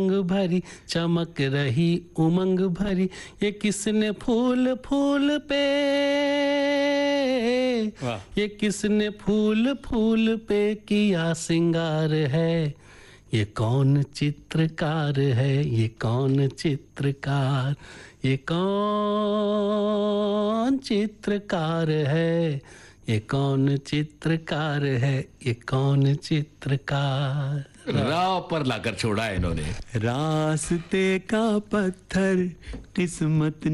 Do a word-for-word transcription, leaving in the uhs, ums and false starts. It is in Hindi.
उमंग भरी चमक रही उमंग भरी, ये किसने फूल फूल पे, वाह। ये किसने फूल फूल पे किया सिंगार है, ये कौन चित्रकार है, ये कौन चित्रकार, ये कौन चित्रकार है, ये कौन चित्रकार है, ये कौन चित्रकार। राह पर लाकर छोड़ा है इन्होंने। रास्ते का पत्थर किस्मत